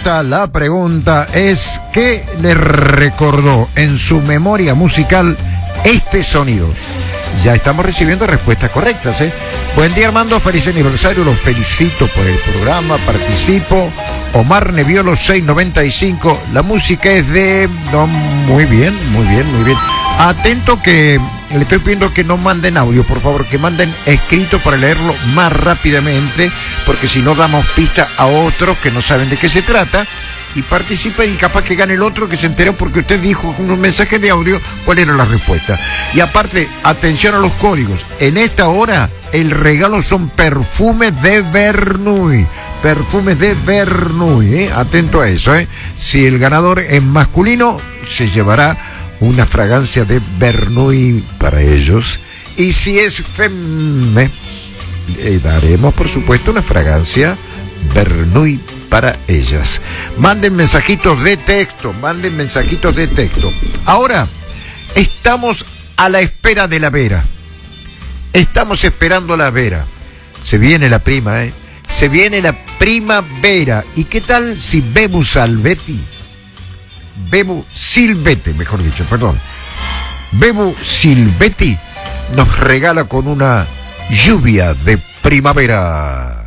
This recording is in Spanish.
pregunta es, ¿qué le recordó en su memoria musical este sonido? Ya estamos recibiendo respuestas correctas, ¿eh? Buen día, Armando, feliz aniversario, los felicito por el programa, participo. Omar Neviolo 695, la música es de... No, muy bien. Atento que le estoy pidiendo que no manden audio, por favor, que manden escrito para leerlo más rápidamente, porque si no damos pista a otros que no saben de qué se trata y participen y capaz que gane el otro que se enteró porque usted dijo con un mensaje de audio cuál era la respuesta. Y aparte, atención a los códigos. En esta hora el regalo son perfumes de Verneuil. Perfumes de Verneuil, ¿eh? Atento a eso, ¿eh? Si el ganador es masculino, se llevará una fragancia de Verneuil para ellos. Y si es femme, daremos, por supuesto, una fragancia Verneuil para ellas. Manden mensajitos de texto. Ahora, estamos a la espera de la Vera. Estamos esperando la Vera. Se viene la prima, ¿eh? Se viene la primavera. ¿Y qué tal si Bebu Silvetti nos regala con una lluvia de primavera?